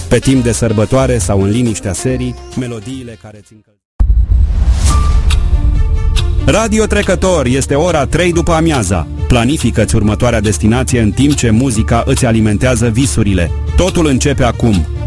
Pe timp de sărbătoare sau în liniștea serii, melodiile care țin căldură. Radio Trecător, este ora 3 după amiaza. Planifică-ți următoarea destinație în timp ce muzica îți alimentează visurile. Totul începe acum.